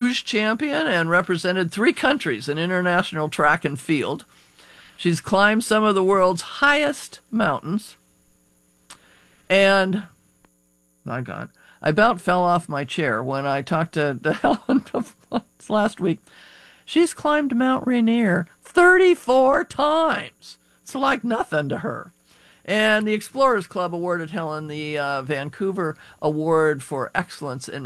luge champion and represented 3 countries in international track and field. She's climbed some of the world's highest mountains. And, my God, I about fell off my chair when I talked to Helen last week. She's climbed Mount Rainier 34 times. It's like nothing to her. And the Explorers Club awarded Helen the Vancouver Award for Excellence in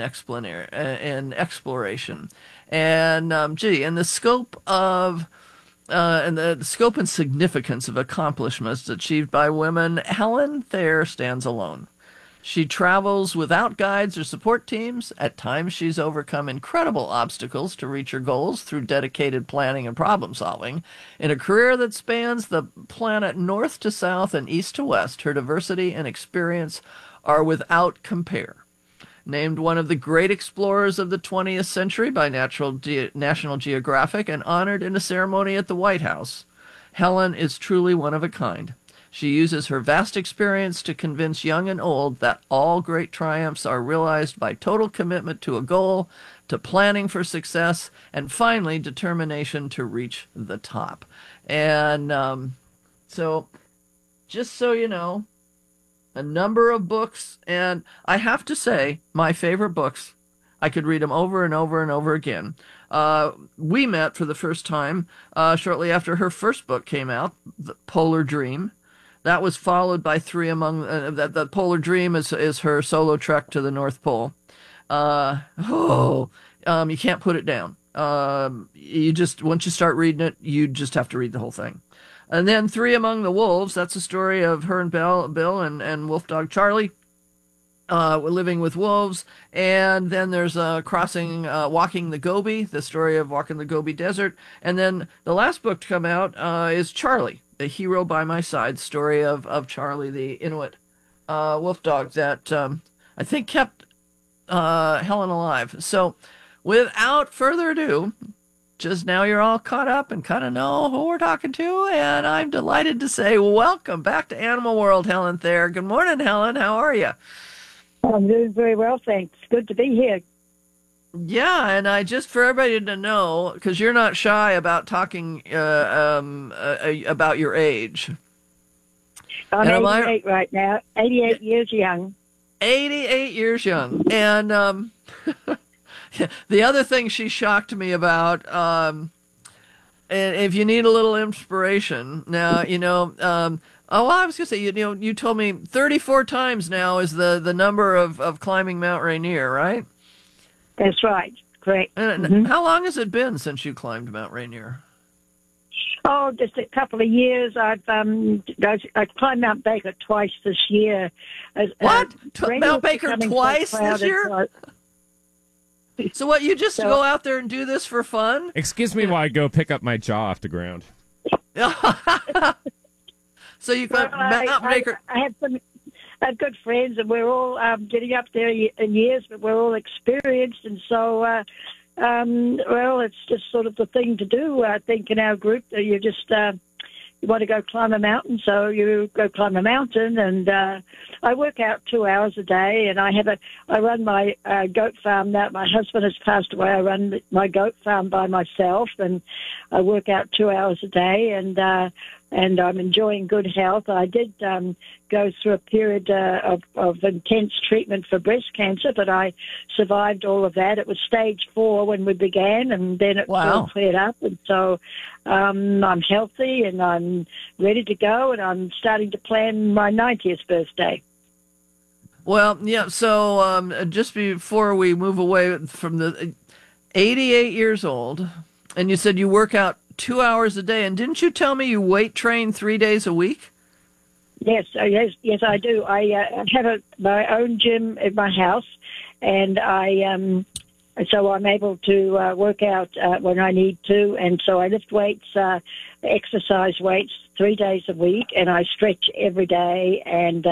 Exploration. And, and the scope of the scope and significance of accomplishments achieved by women, Helen Thayer stands alone. She travels without guides or support teams. At times, she's overcome incredible obstacles to reach her goals through dedicated planning and problem solving. In a career that spans the planet north to south and east to west, her diversity and experience are without compare. Named one of the great explorers of the 20th century by National Geographic and honored in a ceremony at the White House, Helen is truly one of a kind. She uses her vast experience to convince young and old that all great triumphs are realized by total commitment to a goal, to planning for success, and finally, determination to reach the top. And so, just so you know, a number of books, and I have to say, my favorite books, I could read them over and over and over again. We met for the first time shortly after her first book came out, The Polar Dream. That was followed by 3 among the Polar Dream is her solo trek to the North Pole. You can't put it down. You just once you start reading it, you just have to read the whole thing. And then 3 Among the Wolves. That's the story of her and Bill and wolf dog Charlie living with wolves. And then there's Walking the Gobi, the story of walking the Gobi Desert. And then the last book to come out is Charlie, The Hero by My Side, story of Charlie, the Inuit wolf dog that I think kept Helen alive. So without further ado, just now you're all caught up and kind of know who we're talking to, and I'm delighted to say welcome back to Animal World, Helen Thayer. Good morning, Helen. How are you? I'm doing very well, thanks. Good to be here. Yeah, and I just for everybody to know, because you're not shy about talking about your age. I'm 88 right now, 88 years young. 88 years young. And the other thing she shocked me about, and if you need a little inspiration, now, I was going to say, you told me 34 times now is the number of climbing Mount Rainier, right? That's right, correct. And how long has it been since you climbed Mount Rainier? Oh, just a couple of years. I've climbed Mount Baker twice this year. What? Mount Baker twice this year? So what, you just go out there and do this for fun? Excuse me while I go pick up my jaw off the ground. So you got Mount Baker. I have good friends, and we're all getting up there in years, but we're all experienced, and so, it's just sort of the thing to do, I think, in our group. You just... you want to go climb a mountain, so you go climb a mountain, and I work out 2 hours a day, and I run my goat farm now. My husband has passed away. I run my goat farm by myself, and I work out 2 hours a day, and I'm enjoying good health. I did go through a period of intense treatment for breast cancer, but I survived all of that. It was stage 4 when we began, and then it all cleared up, and so I'm healthy, and I'm ready to go, and I'm starting to plan my 90th birthday. Well, yeah, so just before we move away from the 88 years old, and you said you work out 2 hours a day, and didn't you tell me you weight train 3 days a week? Yes, yes, I do. I have my own gym in my house, and so I'm able to work out when I need to, and so I lift weights, exercise weights 3 days a week, and I stretch every day, and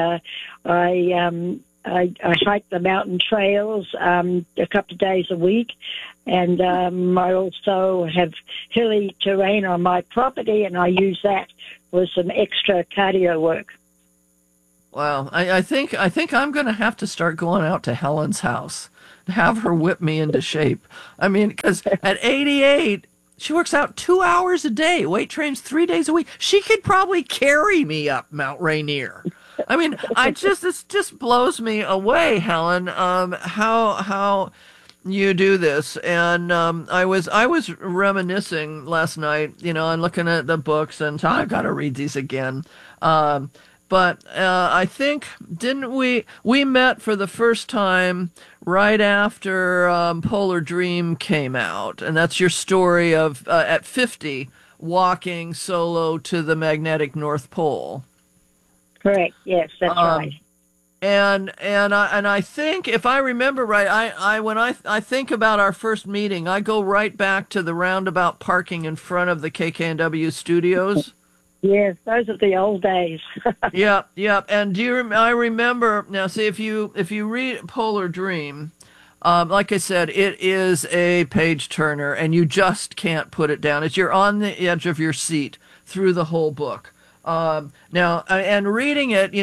I hike the mountain trails a couple of days a week, and I also have hilly terrain on my property, and I use that for some extra cardio work. Wow, I think I'm going to have to start going out to Helen's house have her whip me into shape. I mean, because at 88, she works out 2 hours a day, weight trains 3 days a week. She could probably carry me up Mount Rainier. I mean, this just blows me away, Helen. How you do this. And I was reminiscing last night, and looking at the books, and so I've got to read these again. But I think, didn't we met for the first time right after Polar Dream came out, and that's your story of at 50 walking solo to the magnetic North Pole. Correct. Yes, that's right. And I think, if I remember right, when I think about our first meeting, I go right back to the roundabout parking in front of the KKNW studios. Yes, those are the old days. Yep. And I remember now. See, if you read Polar Dream, like I said, it is a page turner, and you just can't put it down. You're on the edge of your seat through the whole book. Now, and reading it,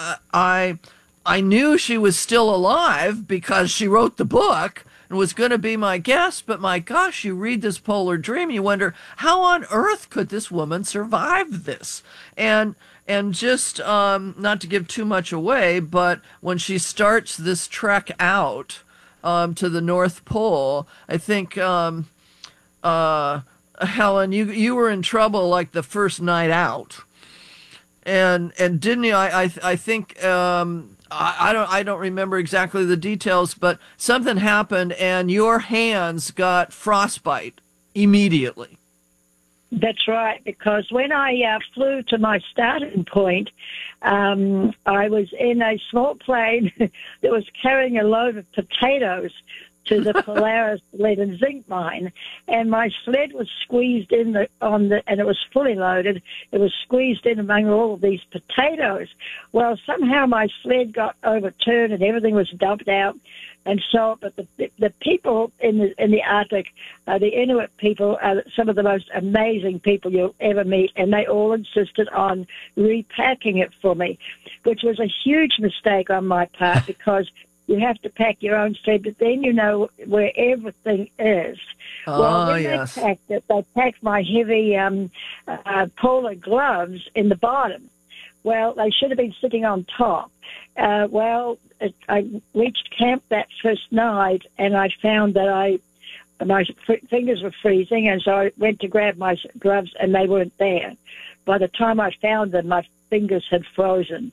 I knew she was still alive because she wrote the book and was going to be my guest, but my gosh, you read this Polar Dream, you wonder, how on earth could this woman survive this? And just, not to give too much away, but when she starts this trek out to the North Pole, I think, Helen, you were in trouble like the first night out. And didn't you, I think, I don't remember exactly the details, but something happened and your hands got frostbite immediately. That's right, because when I flew to my starting point, I was in a small plane that was carrying a load of potatoes to the Polaris lead and zinc mine, and my sled was squeezed in and it was fully loaded. It was squeezed in among all of these potatoes. Well, somehow my sled got overturned and everything was dumped out, and so. But the people in the Arctic, the Inuit people, are some of the most amazing people you'll ever meet, and they all insisted on repacking it for me, which was a huge mistake on my part because. You have to pack your own sled, but then you know where everything is. Well, when yes. They packed it, they packed my heavy polar gloves in the bottom. Well, they should have been sitting on top. I reached camp that first night, and I found that my fingers were freezing, and so I went to grab my gloves, and they weren't there. By the time I found them, my fingers had frozen.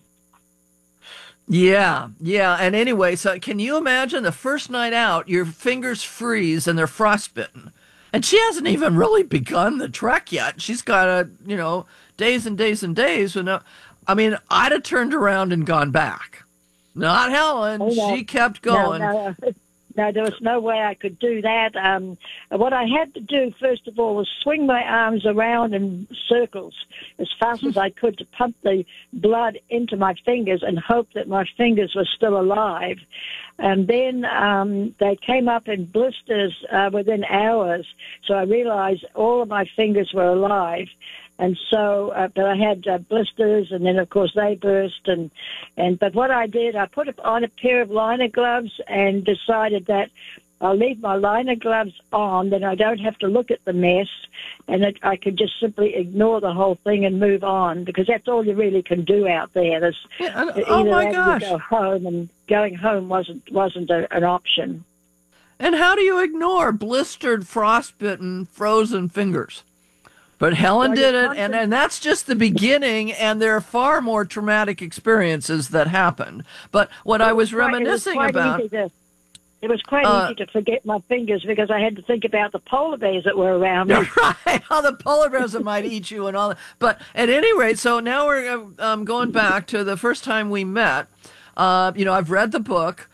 Yeah. And anyway, so can you imagine the first night out, your fingers freeze and they're frostbitten? And she hasn't even really begun the trek yet. She's got days and days and days. I mean, I'd have turned around and gone back. Not Helen. Oh, no. She kept going. No, there was no way I could do that. What I had to do, first of all, was swing my arms around in circles as fast as I could to pump the blood into my fingers and hope that my fingers were still alive. And then they came up in blisters within hours, so I realized all of my fingers were alive. And so, but I had blisters, and then of course they burst. But what I did, I put on a pair of liner gloves and decided that I'll leave my liner gloves on, then I don't have to look at the mess, and I could just simply ignore the whole thing and move on, because that's all you really can do out there. Oh my gosh! Go home, and going home wasn't an option. And how do you ignore blistered, frostbitten, frozen fingers? But Helen did it, and that's just the beginning, and there are far more traumatic experiences that happened. But what I was reminiscing about... It was quite easy to forget my fingers because I had to think about the polar bears that were around me. Right, all the polar bears that might eat you and all that. But at any rate, so now we're going back to the first time we met. I've read the book.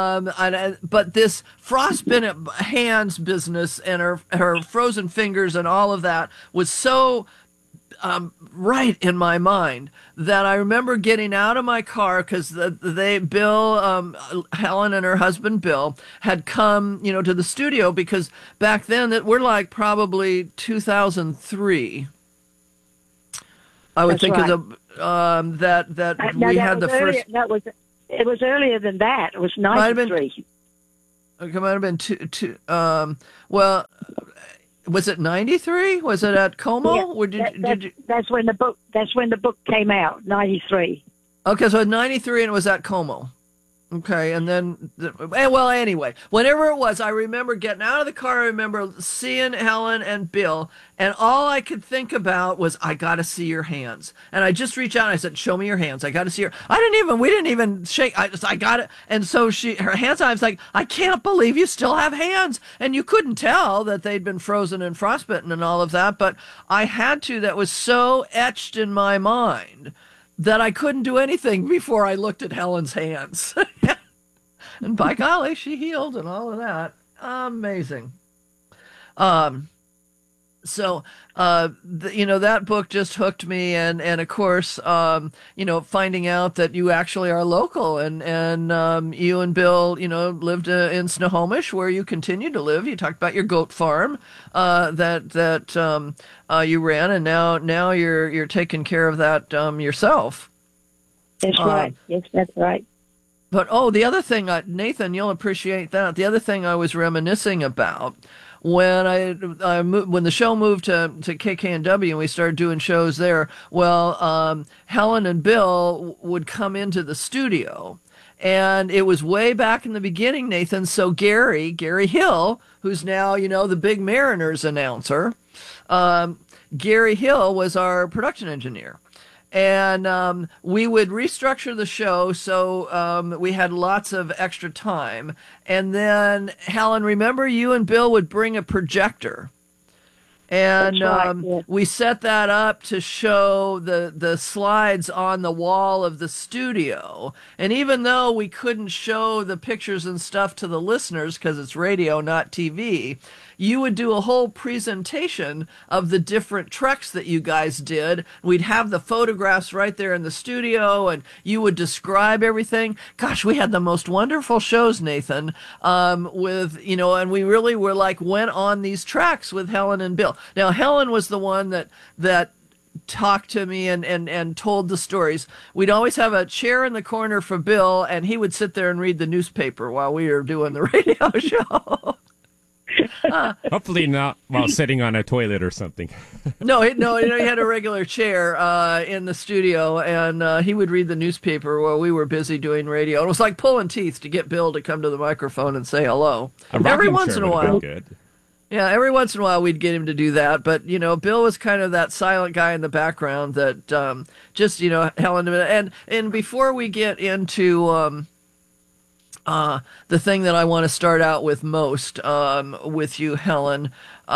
But this frostbitten hands business and her frozen fingers and all of that was so right in my mind that I remember getting out of my car because Helen and her husband Bill had come, to the studio, because back then we're like probably 2003. I would think right. Of the we had the first. It was earlier than that. It was 93. It might have been well, was it 93? Was it at Como? Yeah, Or did you? that's when the book. That's when the book came out. 93. Okay, so 93 and it was at Como. Okay, and then, well, anyway, whenever it was, I remember getting out of the car. I remember seeing Helen and Bill, and all I could think about was, I got to see your hands. And I just reached out and I said, show me your hands. I got to see your. We didn't even shake. I got it. And so her hands, I was like, I can't believe you still have hands. And you couldn't tell that they'd been frozen and frostbitten and all of that, but I had to. That was so etched in my mind that I couldn't do anything before I looked at Helen's hands. And by golly, she healed and all of that. Amazing. That book just hooked me. And of course, finding out that you actually are local and you and Bill, lived in Snohomish where you continue to live. You talked about your goat farm, that you ran, and now you're taking care of that, yourself. That's right. Yes, that's right. But, the other thing, Nathan, you'll appreciate that. The other thing I was reminiscing about when when the show moved to KKNW and we started doing shows there, Helen and Bill would come into the studio. And it was way back in the beginning, Nathan. So Gary Hill, who's now, the big Mariners announcer, Gary Hill was our production engineer. And we would restructure the show so we had lots of extra time. And then, Helen, remember you and Bill would bring a projector. And we set that up to show the slides on the wall of the studio. And even though we couldn't show the pictures and stuff to the listeners because it's radio, not TV, you would do a whole presentation of the different treks that you guys did. We'd have the photographs right there in the studio, and you would describe everything. Gosh, we had the most wonderful shows, Nathan, and we really went on these tracks with Helen and Bill. Now, Helen was the one that talked to me and told the stories. We'd always have a chair in the corner for Bill, and he would sit there and read the newspaper while we were doing the radio show. Hopefully not while sitting on a toilet or something. No, he had a regular chair in the studio, and he would read the newspaper while we were busy doing radio. It was like pulling teeth to get Bill to come to the microphone and say hello. Every once in a while. Good. Yeah, every once in a while we'd get him to do that. But, Bill was kind of that silent guy in the background that Helen. And before we get into the thing that I want to start out with most with you, Helen,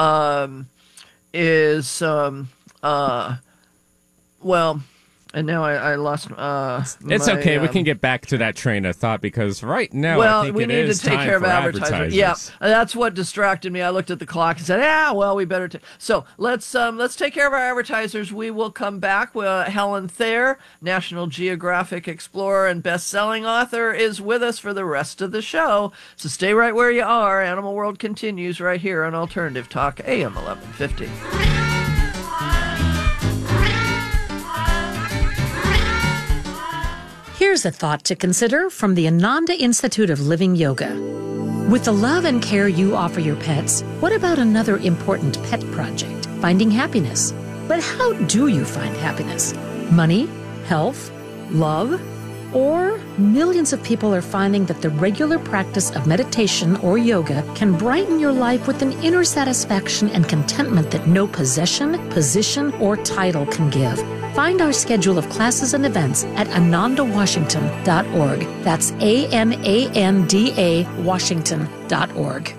is, and now I lost. It's okay. We can get back to that train of thought because right now I think we need to take care of advertisers. Yeah, that's what distracted me. I looked at the clock and said, we better. So let's take care of our advertisers. We will come back. Helen Thayer, National Geographic explorer and best-selling author, is with us for the rest of the show. So stay right where you are. Animal World continues right here on Alternative Talk, AM 1150. Here's a thought to consider from the Ananda Institute of Living Yoga. With the love and care you offer your pets, what about another important pet project, finding happiness? But how do you find happiness? Money? Health? Love? Or millions of people are finding that the regular practice of meditation or yoga can brighten your life with an inner satisfaction and contentment that no possession, position, or title can give. Find our schedule of classes and events at anandawashington.org. That's ANANDA Washington.org.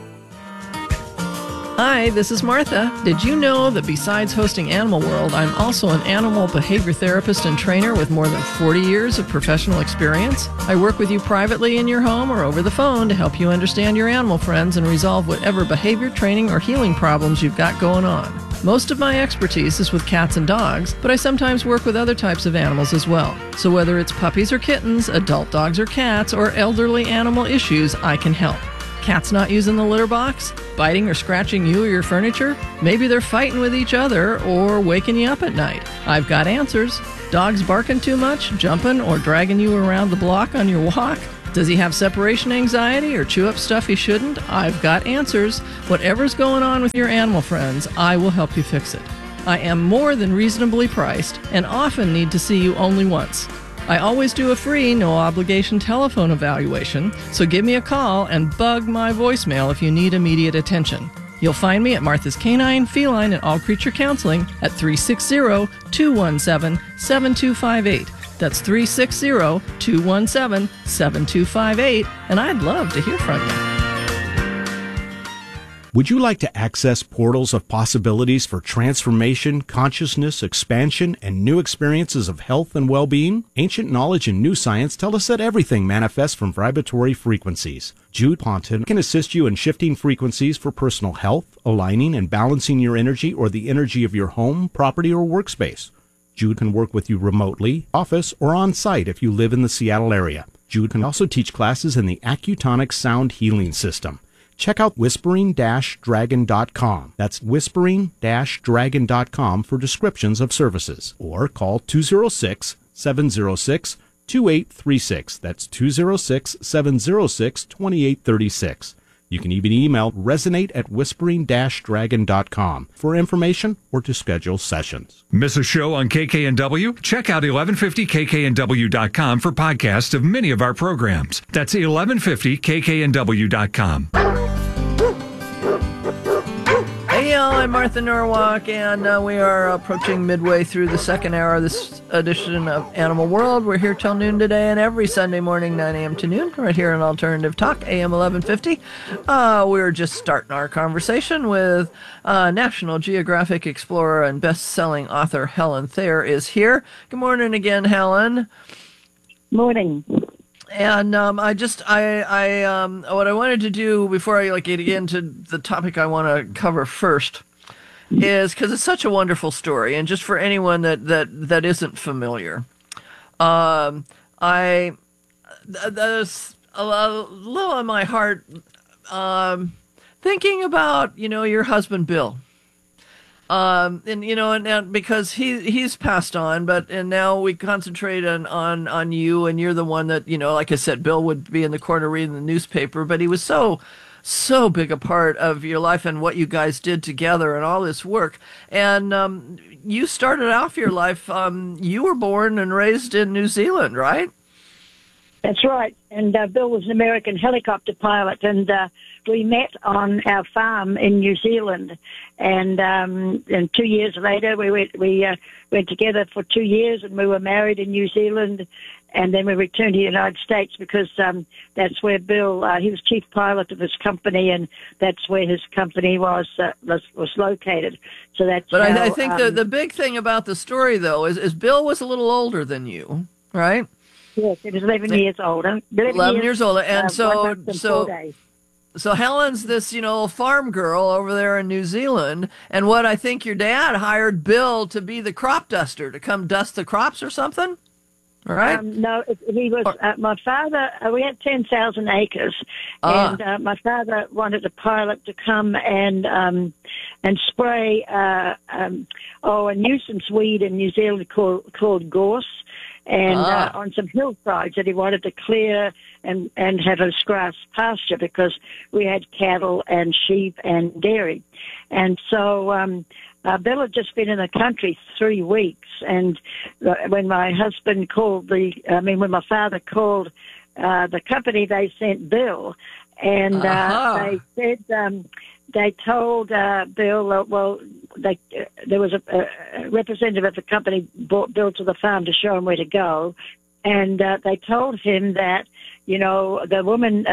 Hi, this is Martha. Did you know that besides hosting Animal World, I'm also an animal behavior therapist and trainer with more than 40 years of professional experience? I work with you privately in your home or over the phone to help you understand your animal friends and resolve whatever behavior training or healing problems you've got going on. Most of my expertise is with cats and dogs, but I sometimes work with other types of animals as well. So whether it's puppies or kittens, adult dogs or cats, or elderly animal issues, I can help. Cats not using the litter box? Biting or scratching you or your furniture? Maybe they're fighting with each other or waking you up at night. I've got answers. Dogs barking too much, jumping, or dragging you around the block on your walk? Does he have separation anxiety or chew up stuff he shouldn't? I've got answers. Whatever's going on with your animal friends, I will help you fix it. I am more than reasonably priced and often need to see you only once. I always do a free, no-obligation telephone evaluation, so give me a call and bug my voicemail if you need immediate attention. You'll find me at Martha's Canine, Feline, and All Creature Counseling at 360-217-7258. That's 360-217-7258, and I'd love to hear from you. Would you like to access portals of possibilities for transformation, consciousness, expansion, and new experiences of health and well-being? Ancient knowledge and new science tell us that everything manifests from vibratory frequencies. Jude Ponton can assist you in shifting frequencies for personal health, aligning and balancing your energy or the energy of your home, property, or workspace. Jude can work with you remotely, office, or on-site if you live in the Seattle area. Jude can also teach classes in the Accutonic Sound Healing System. Check out whispering-dragon.com. That's whispering-dragon.com for descriptions of services. Or call 206-706-2836. That's 206-706-2836. You can even email resonate@whispering-dragon.com for information or to schedule sessions. Miss a show on KKNW? Check out 1150kknw.com for podcasts of many of our programs. That's 1150kknw.com. Hey, y'all, I'm Martha Norwalk, and we are approaching midway through the second hour of this edition of Animal World. We're here till noon today, and every Sunday morning, 9 a.m. to noon, right here on Alternative Talk, AM 1150. We're just starting our conversation with National Geographic explorer and best-selling author Helen Thayer is here. Good morning again, Helen. Morning. And what I wanted to do before I get into the topic I want to cover first is, because it's such a wonderful story, and just for anyone that isn't familiar, there's a little on my heart thinking about your husband Bill. And because he's passed on, and now we concentrate on you, and you're the one that, like I said, Bill would be in the corner reading the newspaper, but he was so big a part of your life and what you guys did together and all this work. And you started off your life, you were born and raised in New Zealand, right? That's right. And Bill was an American helicopter pilot, and we met on our farm in New Zealand. And 2 years later, we went together for 2 years, and we were married in New Zealand. And then we returned to the United States because that's where Bill, he was chief pilot of his company, and that's where his company was located. So that's. But I think the big thing about the story, though, is Bill was a little older than you, right? Yes, he was 11 years older. 11 years older, and so Helen's this, farm girl over there in New Zealand, and what I think your dad hired Bill to be the crop duster, to come dust the crops or something, all right? No, he was, my father, we had 10,000 acres, and my father wanted a pilot to come and spray a nuisance weed in New Zealand called gorse, and on some hillsides that he wanted to clear and have a grass pasture because we had cattle and sheep and dairy. And so Bill had just been in the country 3 weeks, and when my husband called when my father called the company, they sent Bill, and they said they told Bill, there was a representative of the company brought Bill to the farm to show him where to go, and they told him that, the woman,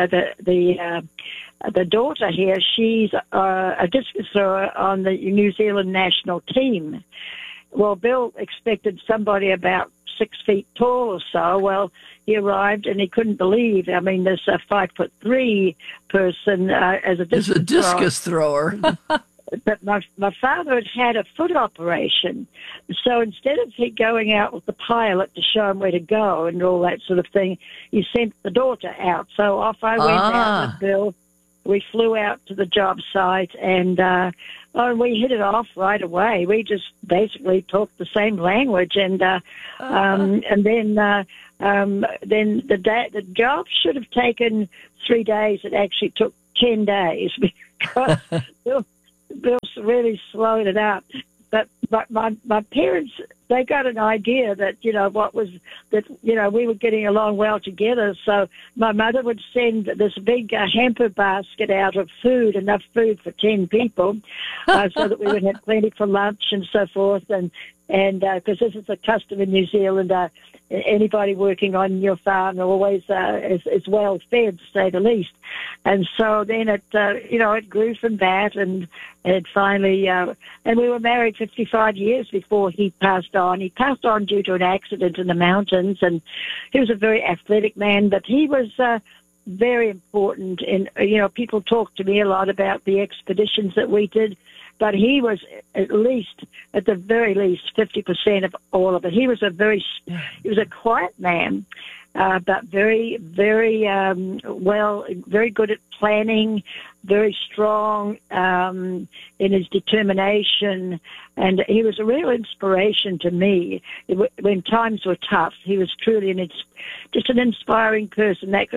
the daughter here, she's a discus thrower on the New Zealand national team. Well, Bill expected somebody about 6 feet tall or so. Well, he arrived and he couldn't believe. I mean, there's a 5'3" person as a discus thrower. But my father had a foot operation, so instead of he going out with the pilot to show him where to go and all that sort of thing, he sent the daughter out. So off I went out with Bill. We flew out to the job site, and we hit it off right away. We just basically talked the same language, and then then the job should have taken 3 days. It actually took 10 days because Bill really slowed it up. But my parents, they got an idea that, we were getting along well together. So my mother would send this big hamper basket out of food, enough food for 10 people, so that we would have plenty for lunch and so forth. And because this is a custom in New Zealand, anybody working on your farm always is well fed, to say the least. And so then it grew from that, and it finally, and we were married 55 years before he passed on. He passed on due to an accident in the mountains, and he was a very athletic man, but he was very important. And, people talk to me a lot about the expeditions that we did, but he was at the very least, 50% of all of it. He was a quiet man, but very, very very good at planning, very strong in his determination, and he was a real inspiration to me when times were tough. He was truly just an inspiring person. That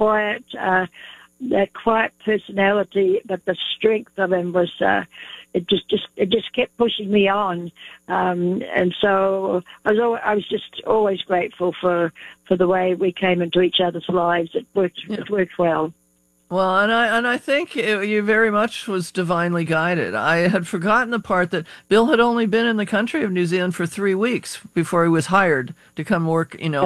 quiet personality, but the strength of him was. It just kept pushing me on, and so I was just always grateful for the way we came into each other's lives. It worked well. Well, and I think you very much was divinely guided. I had forgotten the part that Bill had only been in the country of New Zealand for 3 weeks before he was hired to come work, and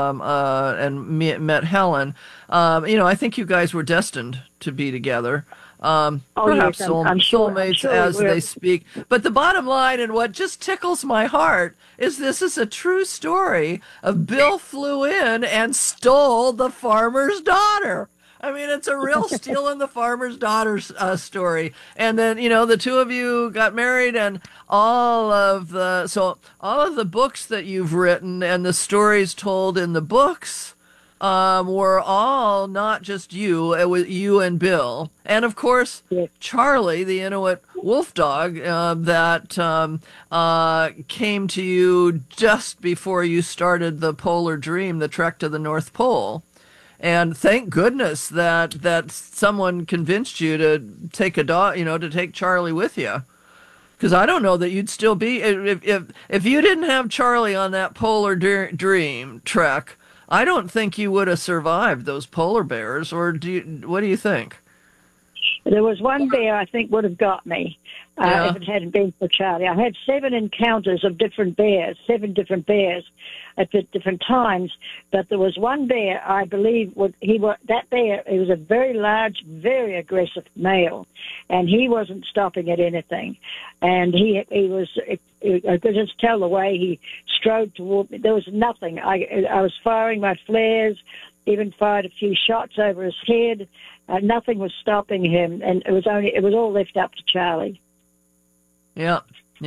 met Helen. I think you guys were destined to be together. Perhaps yes, I'm soulmates sure as they speak. But the bottom line, and what just tickles my heart, is this is a true story of Bill flew in and stole the farmer's daughter. I mean, it's a real stealing the farmer's daughter's story. And then, the two of you got married, and all of the books that you've written and the stories told in the books were all not just you. It was you and Bill. And, of course, yes. Charlie, the Inuit wolf dog that came to you just before you started the Polar Dream, the trek to the North Pole. And thank goodness that someone convinced you to take a dog, to take Charlie with you. Because I don't know that you'd still be, if you didn't have Charlie on that Polar Dream trek, I don't think you would have survived those polar bears. Or what do you think? There was one bear I think would have got me if it hadn't been for Charlie. I had 7 encounters of 7 different bears at different times, but there was one bear, I believe, he was a very large, very aggressive male, and he wasn't stopping at anything. And I could just tell the way he strode toward me. There was nothing. I was firing my flares, even fired a few shots over his head. Nothing was stopping him, and it was all left up to Charlie. Yeah.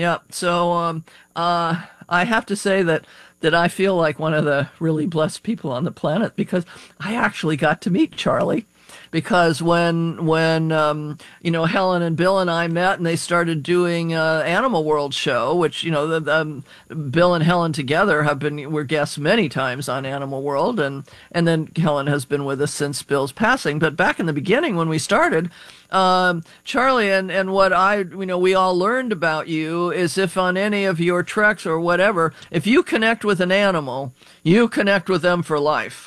So I have to say that I feel like one of the really blessed people on the planet, because I actually got to meet Charlie. Because when Helen and Bill and I met and they started doing Animal World show, which Bill and Helen together were guests many times on Animal World, and then Helen has been with us since Bill's passing. But back in the beginning when we started, Charlie and what we all learned about you is, if on any of your treks or whatever, if you connect with an animal, you connect with them for life.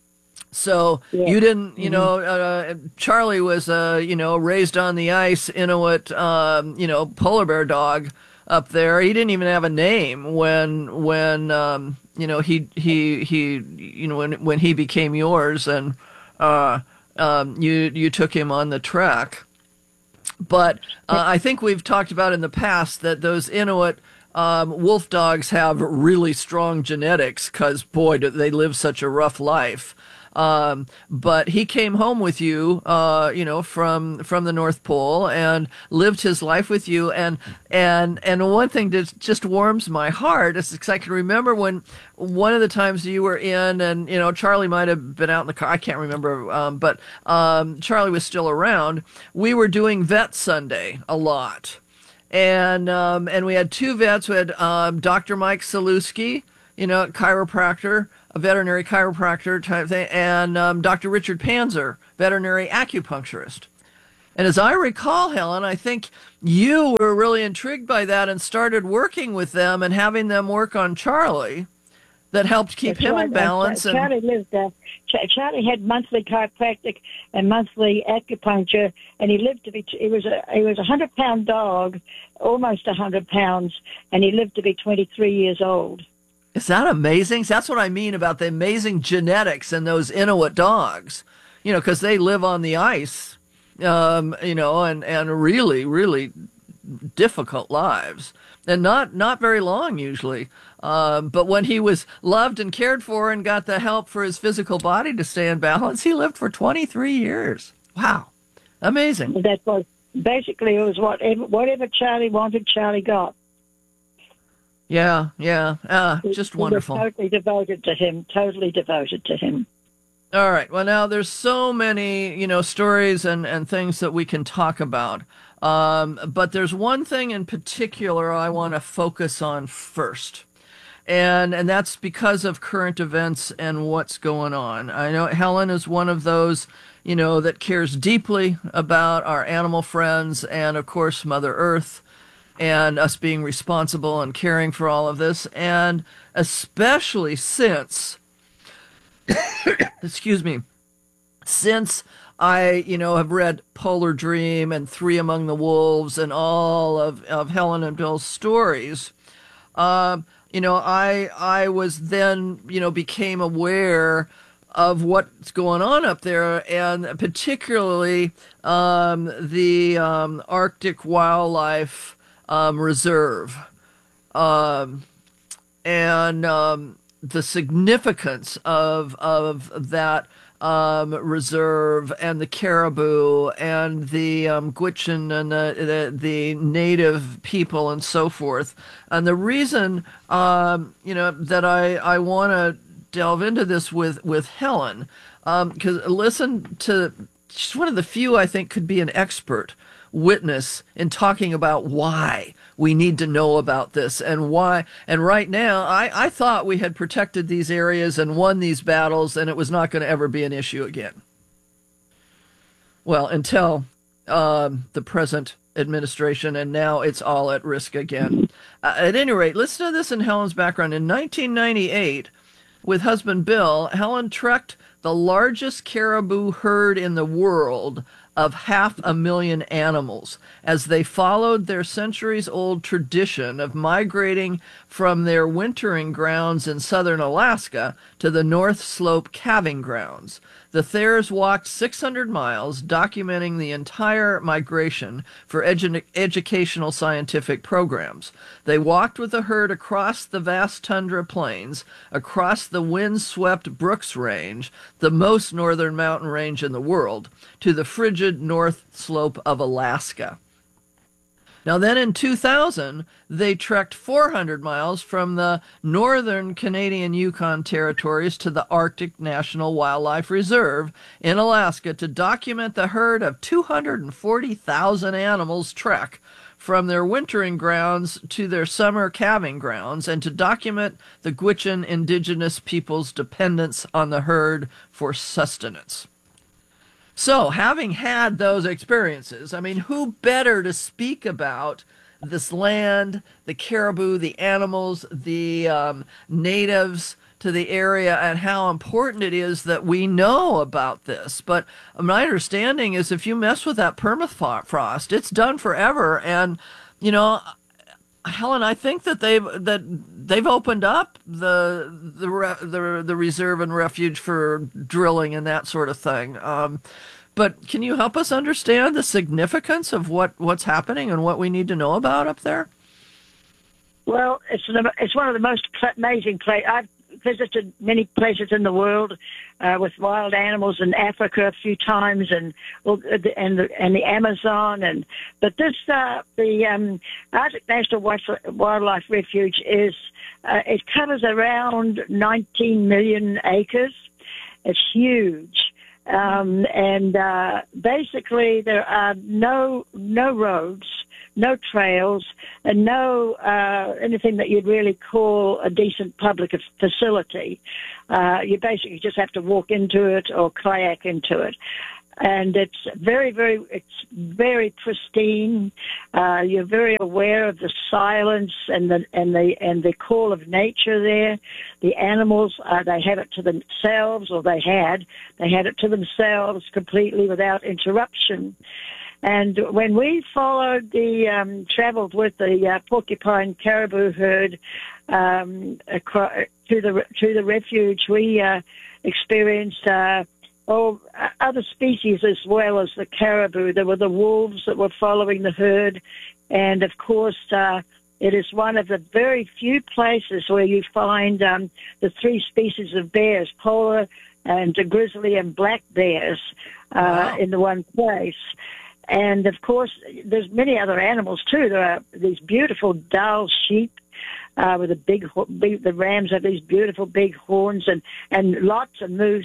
So you didn't, Charlie was raised on the ice Inuit, polar bear dog up there. He didn't even have a name when he became yours, and you took him on the trek. But I think we've talked about in the past that those Inuit wolf dogs have really strong genetics, because boy, do they live such a rough life. But he came home with you, from the North Pole, and lived his life with you. And one thing that just warms my heart is, because I can remember when one of the times you were in, and Charlie might have been out in the car. I can't remember, but Charlie was still around. We were doing Vet Sunday a lot, and we had 2 vets. We had Dr. Mike Saluski, chiropractor, a veterinary chiropractor type thing, and Dr. Richard Panzer, veterinary acupuncturist. And as I recall, Helen, I think you were really intrigued by that and started working with them and having them work on Charlie. That helped keep him in balance. Charlie lived. Charlie had monthly chiropractic and monthly acupuncture, and he lived to be. He was a 100-pound dog, almost 100 pounds, and he lived to be 23 years old. Is that amazing? That's what I mean about the amazing genetics in those Inuit dogs. Because they live on the ice, and really, really difficult lives, and not very long usually. But when he was loved and cared for and got the help for his physical body to stay in balance, he lived for 23 years. Wow. Amazing. That was basically, it was whatever Charlie wanted, Charlie got. Yeah. Just wonderful. He was totally devoted to him. All right. Well, now there's so many, stories and things that we can talk about. But there's one thing in particular I want to focus on first. And that's because of current events and what's going on. I know Helen is one of those, that cares deeply about our animal friends and, of course, Mother Earth and us being responsible and caring for all of this. And especially since, excuse me, since I, have read Polar Dream and Three Among the Wolves and all of Helen and Bill's stories, I was then, became aware of what's going on up there, and particularly the Arctic Wildlife Reserve, and the significance of that reserve, and the caribou and the Gwich'in and the native people and so forth. And the reason that I want to delve into this with Helen, because listen to, she's one of the few I think could be an expert witness in talking about why we need to know about this and why. And right now, I thought we had protected these areas and won these battles, and it was not going to ever be an issue again. Well, until the present administration, and now it's all at risk again. At any rate, listen to this in Helen's background. In 1998, with husband Bill, Helen trekked the largest caribou herd in the world of 500,000 animals as they followed their centuries-old tradition of migrating from their wintering grounds in southern Alaska to the North Slope calving grounds. The Thayers walked 600 miles, documenting the entire migration for educational scientific programs. They walked with the herd across the vast tundra plains, across the wind-swept Brooks Range, the most northern mountain range in the world, to the frigid North Slope of Alaska. Now then in 2000, they trekked 400 miles from the northern Canadian Yukon territories to the Arctic National Wildlife Reserve in Alaska to document the herd of 240,000 animals trek from their wintering grounds to their summer calving grounds, and to document the Gwich'in indigenous people's dependence on the herd for sustenance. So, having had those experiences, I mean, who better to speak about this land, the caribou, the animals, the natives to the area, and how important it is that we know about this. But my understanding is if you mess with that permafrost, it's done forever. And, Helen, I think that they've opened up the reserve and refuge for drilling and that sort of thing. But can you help us understand the significance of what's happening and what we need to know about up there? Well, it's one of the most amazing places. I've visited many places in the world with wild animals in Africa a few times, and the Amazon, but this the Arctic National Wildlife Refuge is it covers around 19 million acres. It's huge, and basically there are no roads, no trails, and no anything that you'd really call a decent public facility. You basically just have to walk into it or kayak into it. And it's very pristine. You're very aware of the silence and the call of nature there. The animals, they have it to themselves, or they had it to themselves completely without interruption. And when we traveled with the porcupine caribou herd to the refuge, we experienced other species as well as the caribou. There were the wolves that were following the herd, and of course it is one of the very few places where you find the three species of bears, polar and grizzly and black bears, in the one place. And of course there's many other animals too. There are these beautiful Dall sheep, with the rams have these beautiful big horns, and lots of moose,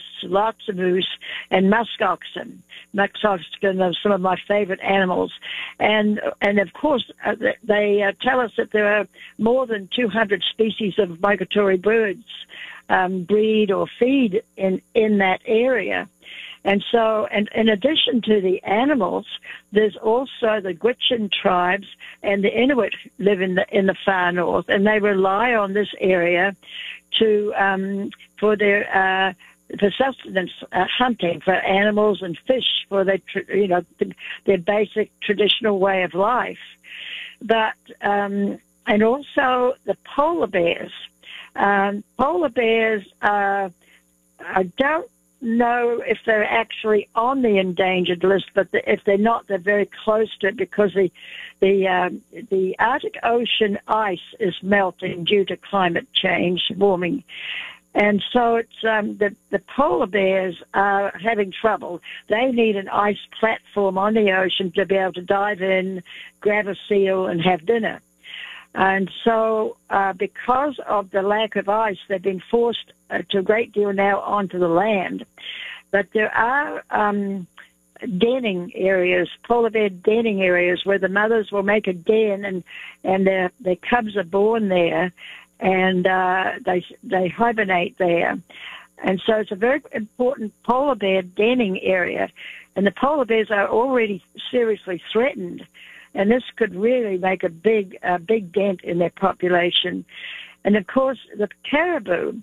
and musk oxen. Musk oxen are some of my favorite animals. And of course, they tell us that there are more than 200 species of migratory birds breed or feed in that area. And so, and in addition to the animals, there's also the Gwich'in tribes and the Inuit live in the far north, and they rely on this area for their for sustenance, hunting for animals and fish for their basic traditional way of life. But and also the polar bears. Polar bears I don't know if they're actually on the endangered list, but if they're not, they're very close to it, because the Arctic Ocean ice is melting due to climate change, warming. And so it's the polar bears are having trouble. They need an ice platform on the ocean to be able to dive in, grab a seal, and have dinner. And so because of the lack of ice, they've been forced to a great deal now onto the land. But there are denning areas, polar bear denning areas, where the mothers will make a den, and their cubs are born there, and they hibernate there. And so it's a very important polar bear denning area. And the polar bears are already seriously threatened. And this could really make a big dent in their population. And of course, the caribou,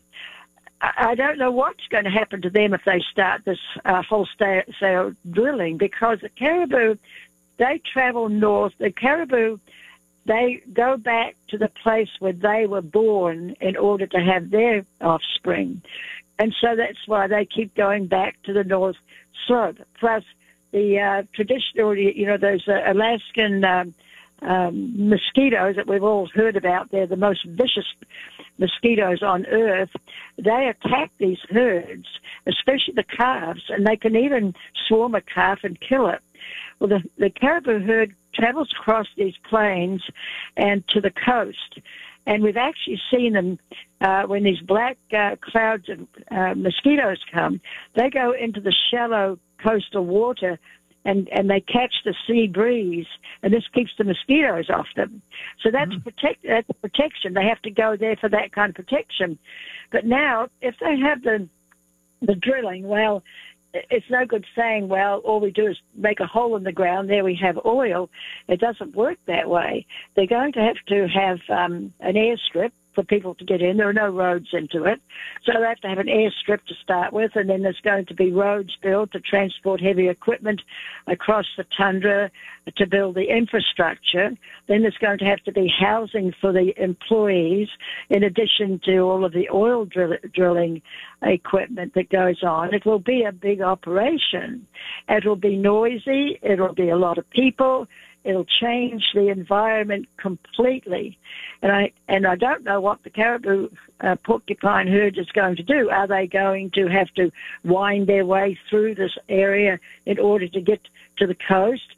I don't know what's going to happen to them if they start this wholesale drilling, because the caribou, they travel north. The caribou, they go back to the place where they were born in order to have their offspring. And so that's why they keep going back to the North Slope. Plus, the traditional, those Alaskan mosquitoes that we've all heard about, they're the most vicious mosquitoes on Earth. They attack these herds, especially the calves, and they can even swarm a calf and kill it. Well, the caribou herd travels across these plains and to the coast, and we've actually seen them when these black clouds of mosquitoes come. They go into the shallow coastal water, and they catch the sea breeze, and this keeps the mosquitoes off them. So that's that's protection. They have to go there for that kind of protection. But now, if they have the drilling, well, it's no good saying, well, all we do is make a hole in the ground, there we have oil. It doesn't work that way. They're going to have an airstrip for people to get in. There are no roads into it. So they have to have an airstrip to start with, and then there's going to be roads built to transport heavy equipment across the tundra to build the infrastructure. Then there's going to have to be housing for the employees, in addition to all of the oil drilling equipment that goes on. It will be a big operation. It will be noisy. It will be a lot of people. It'll change the environment completely. And I don't know what the caribou porcupine herd is going to do. Are they going to have to wind their way through this area in order to get to the coast,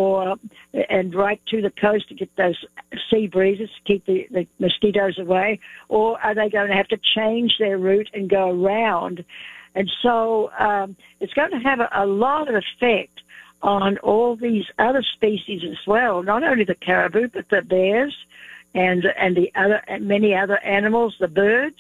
and right to the coast to get those sea breezes to keep the mosquitoes away? Or are they going to have to change their route and go around? And so it's going to have a lot of effect on all these other species as well, not only the caribou, but the bears and the other many other animals, the birds.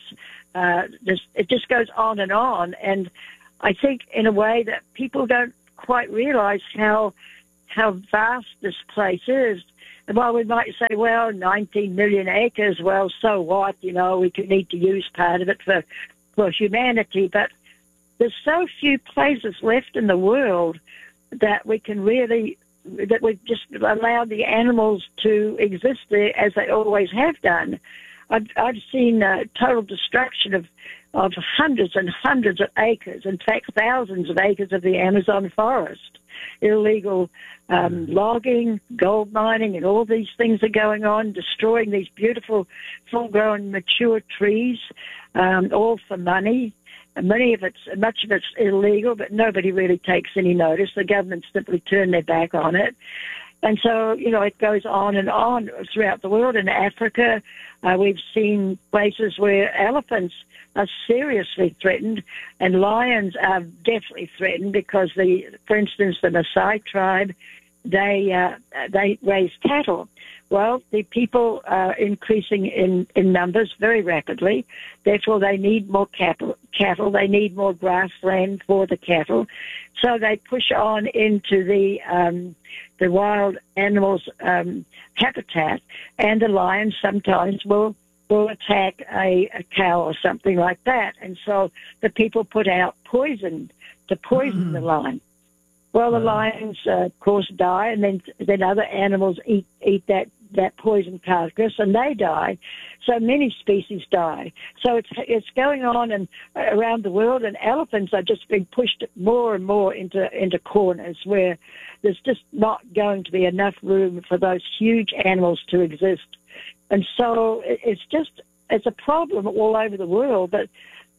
It just goes on. And I think in a way that people don't quite realize how vast this place is. And while we might say, well, 19 million acres, well, so what? You know, we could need to use part of it for humanity. But there's so few places left in the world that we can really, that we've just allowed the animals to exist there as they always have done. I've seen total destruction of hundreds and hundreds of acres, in fact, thousands of acres of the Amazon forest. Illegal logging, gold mining, and all these things are going on, destroying these beautiful, full-grown, mature trees, all for money. And much of it's illegal, but nobody really takes any notice. The government simply turn their back on it. And so, you know, it goes on and on throughout the world. In Africa, we've seen places where elephants are seriously threatened, and lions are definitely threatened because, for instance, the Maasai tribe, they raise cattle. Well, the people are increasing in numbers very rapidly. Therefore, they need more cattle. They need more grassland for the cattle. So they push on into the wild animals' habitat, and the lions sometimes will attack a cow or something like that. And so the people put out poison to poison the lion. Well, the lions, of course, die, and then other animals eat that poison carcass, and they die. So many species die. So it's going on and around the world, and elephants are just being pushed more and more into corners where there's just not going to be enough room for those huge animals to exist. And so it's a problem all over the world. But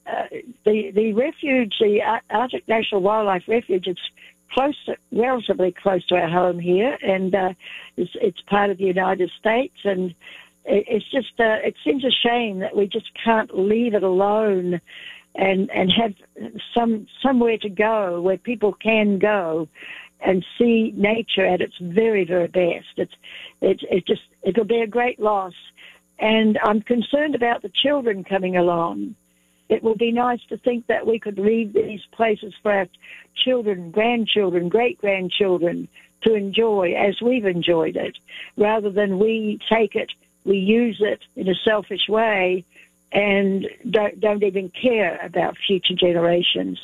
the refuge, the Arctic National Wildlife Refuge, it's relatively close to our home here, and it's part of the United States, and it's just it seems a shame that we just can't leave it alone and have somewhere to go where people can go and see nature at its very, very best. It'll be a great loss, and I'm concerned about the children coming along. It will be nice to think that we could leave these places for our children, grandchildren, great-grandchildren to enjoy as we've enjoyed it, rather than we take it, we use it in a selfish way and don't even care about future generations.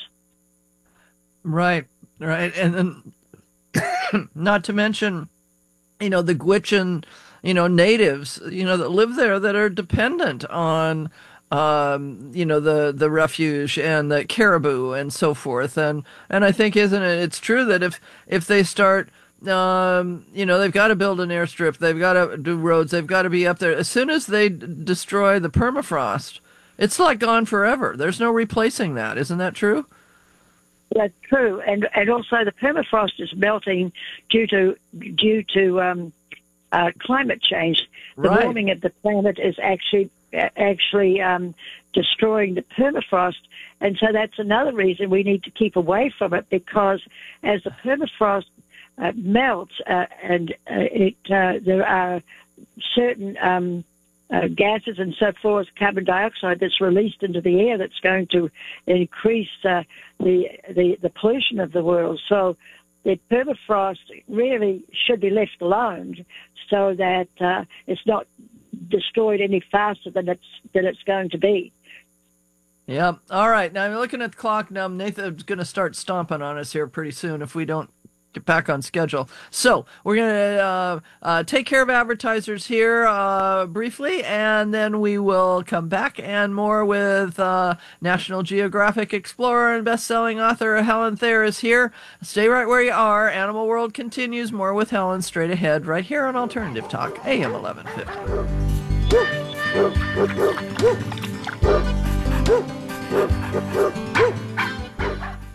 Right. And then, not to mention, the Gwich'in, natives, that live there that are dependent on the refuge and the caribou and so forth. And I think, it's true that if they start, they've got to build an airstrip, they've got to do roads, they've got to be up there. As soon as they destroy the permafrost, it's like gone forever. There's no replacing that. Isn't that true? That's true. And also the permafrost is melting due to climate change. The warming of the planet is actually destroying the permafrost, and so that's another reason we need to keep away from it, because as the permafrost melts and there are certain gases and so forth, carbon dioxide that's released into the air that's going to increase the pollution of the world. So the permafrost really should be left alone so that it's not destroyed any faster than it's going to be. Yeah. All right. Now I'm looking at the clock. Now Nathan's going to start stomping on us here pretty soon if we don't get back on schedule. So we're going to take care of advertisers here briefly, and then we will come back and more with National Geographic explorer and best-selling author Helen Thayer is here. Stay right where you are. Animal World continues. More with Helen straight ahead right here on Alternative Talk, AM 1150.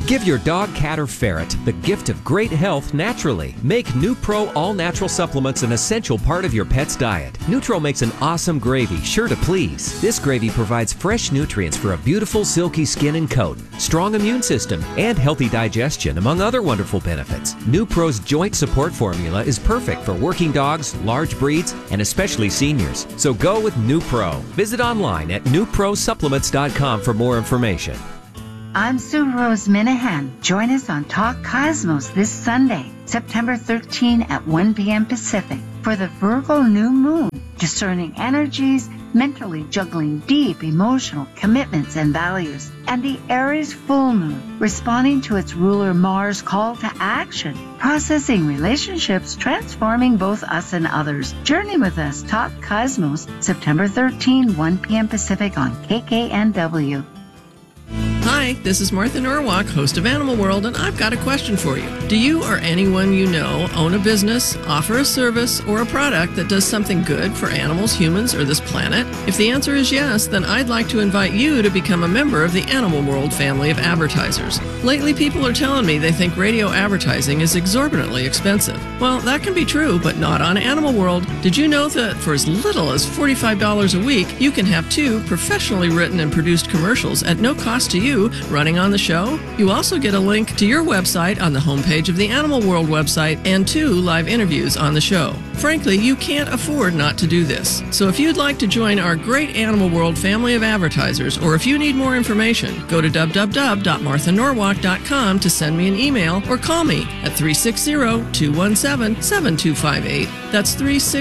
Give your dog, cat, or ferret the gift of great health naturally. Make NuPro all-natural supplements an essential part of your pet's diet. Nutro makes an awesome gravy, sure to please. This gravy provides fresh nutrients for a beautiful, silky skin and coat, strong immune system, and healthy digestion, among other wonderful benefits. NuPro's joint support formula is perfect for working dogs, large breeds, and especially seniors. So go with NuPro. Visit online at NuProSupplements.com for more information. I'm Sue Rose Minahan. Join us on Talk Cosmos this Sunday, September 13 at 1 p.m. Pacific for the Virgo new moon, discerning energies, mentally juggling deep emotional commitments and values, and the Aries full moon, responding to its ruler Mars' call to action, processing relationships, transforming both us and others. Journey with us, Talk Cosmos, September 13, 1 p.m. Pacific on KKNW. Hi, this is Martha Norwalk, host of Animal World, and I've got a question for you. Do you or anyone you know own a business, offer a service, or a product that does something good for animals, humans, or this planet? If the answer is yes, then I'd like to invite you to become a member of the Animal World family of advertisers. Lately, people are telling me they think radio advertising is exorbitantly expensive. Well, that can be true, but not on Animal World. Did you know that for as little as $45 a week, you can have 2 professionally written and produced commercials at no cost to you running on the show? You also get a link to your website on the homepage of the Animal World website and 2 live interviews on the show. Frankly, you can't afford not to do this. So if you'd like to join our great Animal World family of advertisers, or if you need more information, go to www.marthanorwalk.com to send me an email or call me at 360-217-7258. That's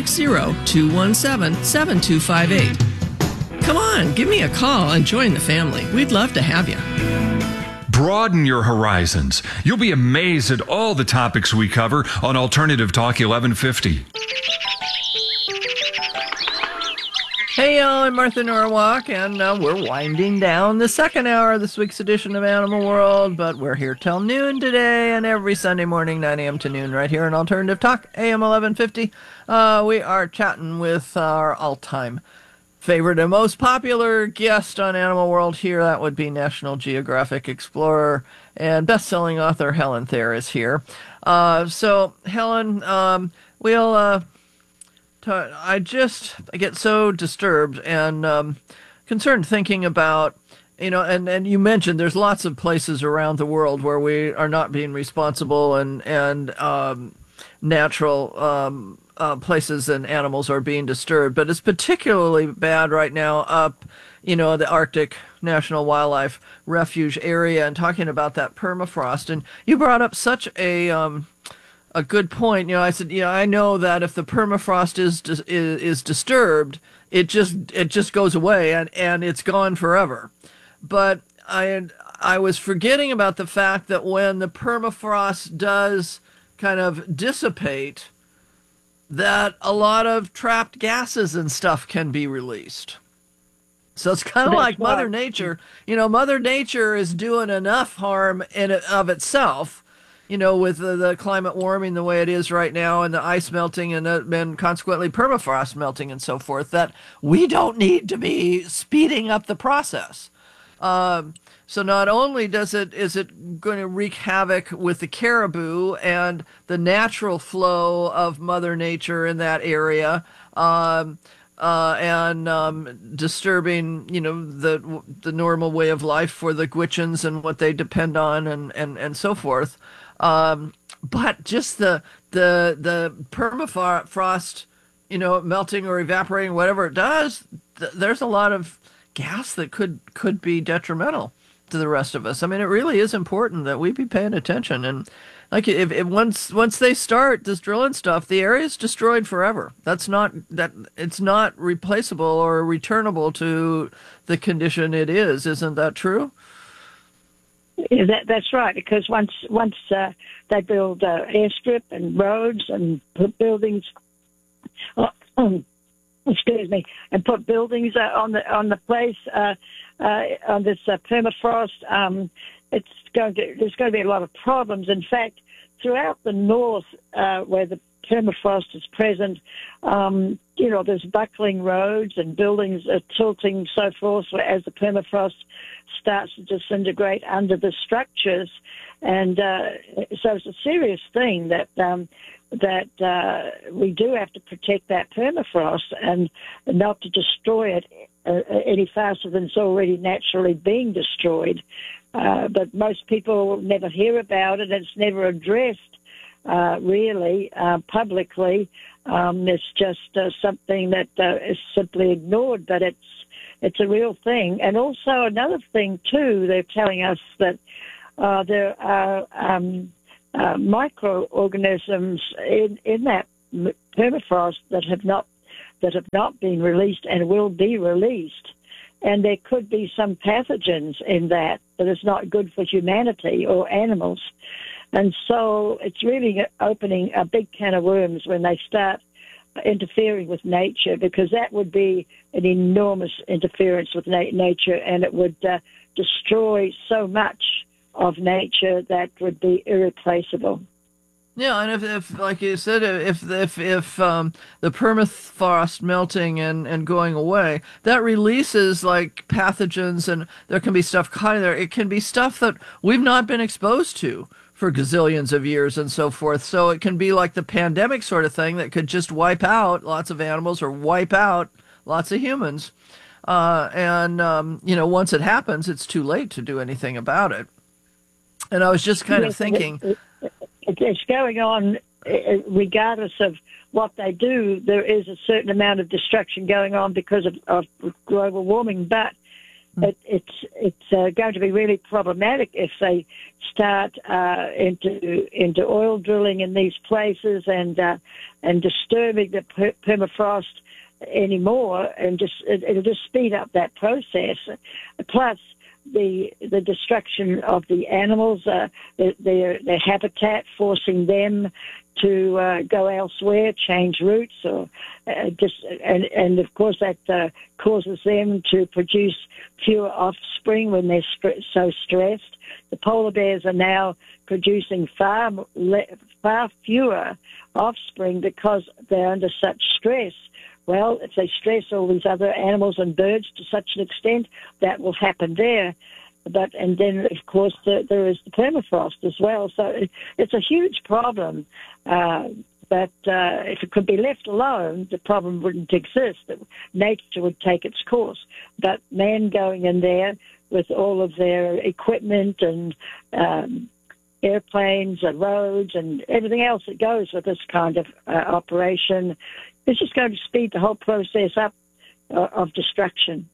360-217-7258. Come on, give me a call and join the family. We'd love to have you. Broaden your horizons. You'll be amazed at all the topics we cover on Alternative Talk 1150. Hey, y'all, I'm Martha Norwalk, and we're winding down the second hour of this week's edition of Animal World, but we're here till noon today, and every Sunday morning, 9 a.m. to noon, right here on Alternative Talk, AM 1150. We are chatting with our all-time favorite and most popular guest on Animal World here. That would be National Geographic explorer and best-selling author Helen Thayer is here. So, Helen, I get so disturbed and concerned thinking about, and you mentioned there's lots of places around the world where we are not being responsible and natural places and animals are being disturbed, but it's particularly bad right now up, the Arctic National Wildlife Refuge area, and talking about that permafrost. And you brought up such a good point. I said, I know that if the permafrost is disturbed, it just goes away and it's gone forever. But I was forgetting about the fact that when the permafrost does kind of dissipate, that a lot of trapped gases and stuff can be released. So it's kind of like Mother Nature. Mother Nature is doing enough harm in it of itself, with the climate warming the way it is right now and the ice melting and consequently permafrost melting and so forth, that we don't need to be speeding up the process. So not only is it going to wreak havoc with the caribou and the natural flow of Mother Nature in that area, and disturbing, the normal way of life for the Gwich'ins and what they depend on and so forth. But just the permafrost, melting or evaporating, whatever it does, there's a lot of gas that could be detrimental to the rest of us. I mean, it really is important that we be paying attention. And like, if once they start this drilling stuff, the area is destroyed forever. It's not replaceable or returnable to the condition it is. Isn't that true? Yeah, that's right. Because once they build airstrip and roads and put buildings, excuse me, and put buildings on the place. On this permafrost, there's going to be a lot of problems. In fact, throughout the north, where the permafrost is present, there's buckling roads and buildings are tilting, so forth, as the permafrost starts to disintegrate under the structures. And so it's a serious thing that we do have to protect that permafrost and not to destroy it any faster than it's already naturally being destroyed. But most people never hear about it. It's never addressed really publicly. It's just something that is simply ignored, but it's a real thing. And also another thing, too, they're telling us that there are microorganisms in that permafrost that have not been released and will be released. And there could be some pathogens in that is not good for humanity or animals. And so it's really opening a big can of worms when they start interfering with nature, because that would be an enormous interference with nature, and it would destroy so much of nature that would be irreplaceable. Yeah, and if like you said, if the permafrost melting and going away, that releases like pathogens, and there can be stuff caught in there. It can be stuff that we've not been exposed to for gazillions of years and so forth. So it can be like the pandemic sort of thing that could just wipe out lots of animals or wipe out lots of humans. Once it happens, it's too late to do anything about it. And I was just kind of thinking, it's going on regardless of what they do. There is a certain amount of destruction going on because of global warming, but it's going to be really problematic if they start into oil drilling in these places and disturbing the permafrost anymore, and it'll just speed up that process. Plus, the destruction of the animals, their habitat, forcing them to go elsewhere, change routes, or and of course that causes them to produce fewer offspring when they're so stressed. The polar bears are now producing far fewer offspring because they're under such stress. Well, if they stress all these other animals and birds to such an extent, that will happen there. And then, of course, there is the permafrost as well. So it's a huge problem. But if it could be left alone, the problem wouldn't exist. Nature would take its course. But man going in there with all of their equipment and airplanes and roads and everything else that goes with this kind of operation, it's just going to speed the whole process up of destruction.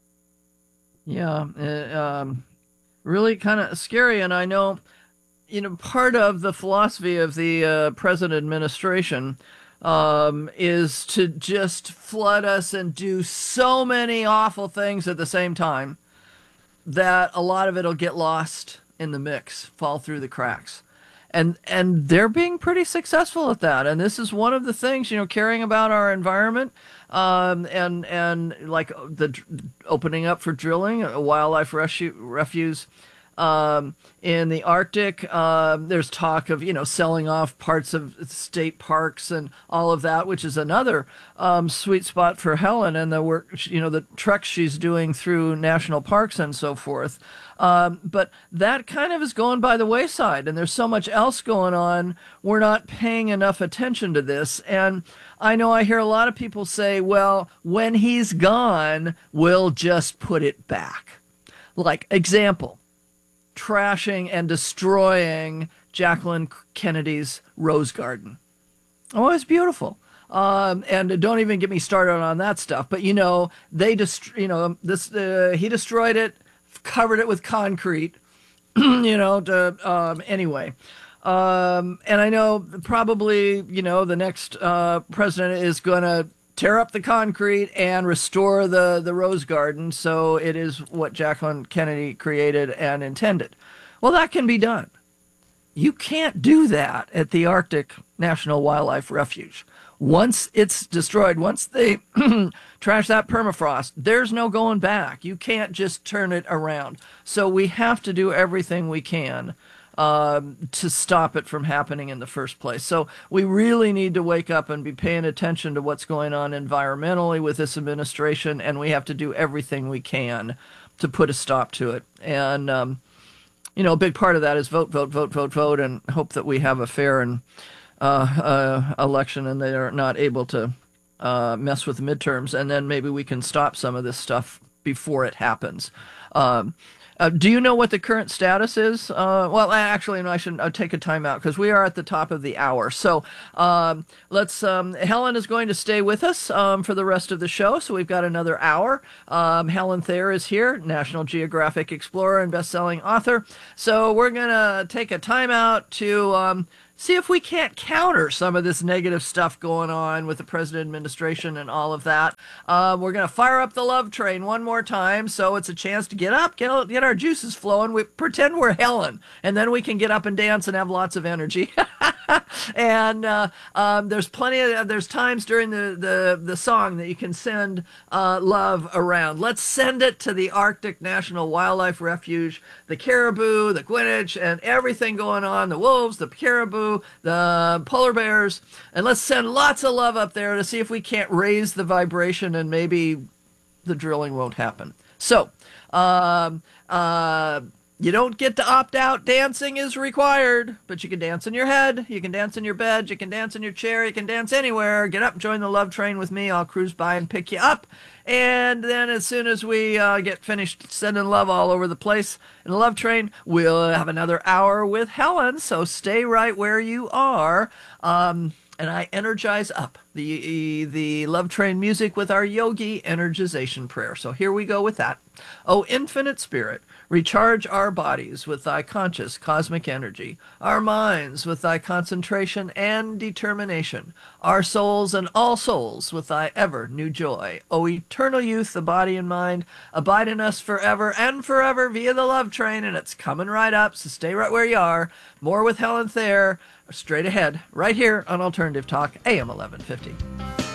Yeah, really kind of scary. And I know, part of the philosophy of the present administration is to just flood us and do so many awful things at the same time that a lot of it will get lost in the mix, fall through the cracks. And they're being pretty successful at that. And this is one of the things, caring about our environment, and like the opening up for drilling, a wildlife refuge in the Arctic. There's talk of, selling off parts of state parks and all of that, which is another sweet spot for Helen and the work, the treks she's doing through national parks and so forth. But that kind of is going by the wayside, and there's so much else going on. We're not paying enough attention to this. And I know I hear a lot of people say, well, when he's gone, we'll just put it back. Like, example, trashing and destroying Jacqueline Kennedy's rose garden. Oh, it's beautiful. And don't even get me started on that stuff. But, they he destroyed it, covered it with concrete, anyway. And I know probably, the next president is going to tear up the concrete and restore the rose garden so it is what Jacqueline Kennedy created and intended. Well, that can be done. You can't do that at the Arctic National Wildlife Refuge. Once it's destroyed, once they trash that permafrost, there's no going back. You can't just turn it around. So we have to do everything we can to stop it from happening in the first place. So we really need to wake up and be paying attention to what's going on environmentally with this administration, and we have to do everything we can put a stop to it. And a big part of that is vote, and hope that we have a fair and election, and they are not able to mess with the midterms, and then maybe we can stop some of this stuff before it happens. Do you know what the current status is? Well, actually, no, I should take a time out because we are at the top of the hour. So let's. Helen is going to stay with us for the rest of the show. So we've got another hour. Helen Thayer is here, National Geographic explorer and best-selling author. So we're going to take a time out to see if we can't counter some of this negative stuff going on with the president administration and all of that. We're going to fire up the love train one more time, so it's a chance to get up, get our juices flowing. We pretend we're Helen, and then we can get up and dance and have lots of energy. And there's there's times during the song that you can send love around. Let's send it to the Arctic National Wildlife Refuge, the caribou, the Greenwich, and everything going on, the wolves, the caribou, the polar bears, and let's send lots of love up there to see if we can't raise the vibration, and maybe the drilling won't happen. So, you don't get to opt out. Dancing is required, but you can dance in your head, you can dance in your bed, you can dance in your chair, you can dance anywhere. Get up, join the love train with me. I'll cruise by and pick you up. And then as soon as we get finished sending love all over the place in the love train, we'll have another hour with Helen. So stay right where you are. And I energize up the love train music with our yogi energization prayer. So here we go with that. Oh, infinite spirit, recharge our bodies with thy conscious cosmic energy, our minds with thy concentration and determination, our souls and all souls with thy ever new joy. O eternal youth, the body and mind, abide in us forever and forever via the love train, and it's coming right up, so stay right where you are. More with Helen Thayer straight ahead, right here on Alternative Talk, AM 1150.